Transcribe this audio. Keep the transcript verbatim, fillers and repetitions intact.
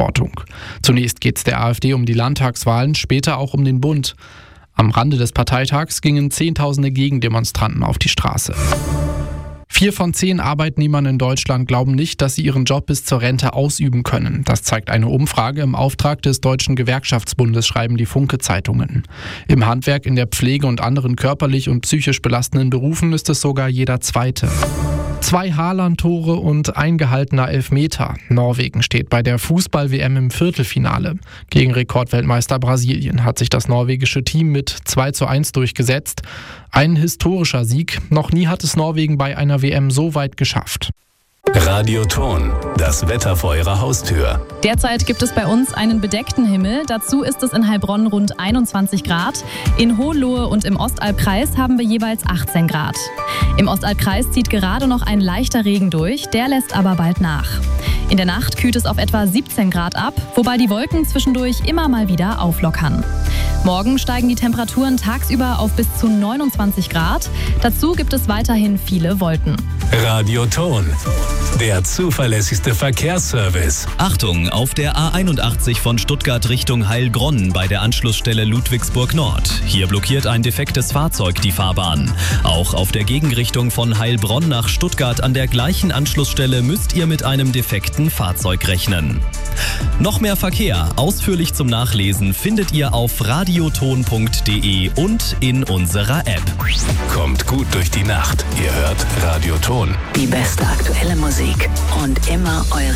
Verantwortung. Zunächst geht es der AfD um die Landtagswahlen, später auch um den Bund. Am Rande des Parteitags gingen Zehntausende Gegendemonstranten auf die Straße. Vier von zehn Arbeitnehmern in Deutschland glauben nicht, dass sie ihren Job bis zur Rente ausüben können. Das zeigt eine Umfrage im Auftrag des Deutschen Gewerkschaftsbundes, schreiben die Funke-Zeitungen. Im Handwerk, in der Pflege und anderen körperlich und psychisch belastenden Berufen ist es sogar jeder Zweite. Zwei Haaland-Tore und ein gehaltener Elfmeter. Norwegen steht bei der Fußball-W M im Viertelfinale. Gegen Rekordweltmeister Brasilien hat sich das norwegische Team mit zwei zu eins durchgesetzt. Ein historischer Sieg. Noch nie hat es Norwegen bei einer W M so weit geschafft. Radioton, das Wetter vor Ihrer Haustür. Derzeit gibt es bei uns einen bedeckten Himmel. Dazu ist es in Heilbronn rund einundzwanzig Grad. In Hohenlohe und im Ostalbkreis haben wir jeweils achtzehn Grad. Im Ostalbkreis zieht gerade noch ein leichter Regen durch, der lässt aber bald nach. In der Nacht kühlt es auf etwa siebzehn Grad ab, wobei die Wolken zwischendurch immer mal wieder auflockern. Morgen steigen die Temperaturen tagsüber auf bis zu neunundzwanzig Grad. Dazu gibt es weiterhin viele Wolken. Radioton, der zuverlässigste Verkehrsservice. Achtung, auf der A einundachtzig von Stuttgart Richtung Heilbronn bei der Anschlussstelle Ludwigsburg Nord. Hier blockiert ein defektes Fahrzeug die Fahrbahn. Auch auf der Gegenrichtung von Heilbronn nach Stuttgart an der gleichen Anschlussstelle müsst ihr mit einem defekten Fahrzeug rechnen. Noch mehr Verkehr, ausführlich zum Nachlesen, findet ihr auf radioton punkt de und in unserer App. Kommt gut durch die Nacht. Ihr hört Radioton. Die beste aktuelle Musik und immer eure